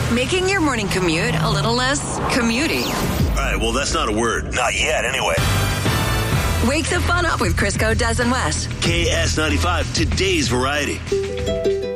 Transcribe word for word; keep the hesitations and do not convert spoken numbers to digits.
making your morning commute a little less commutey. All right, well, that's not a word. Not yet, anyway. Wake the fun up with Crisco, Des, and Wes. K S ninety-five, today's variety.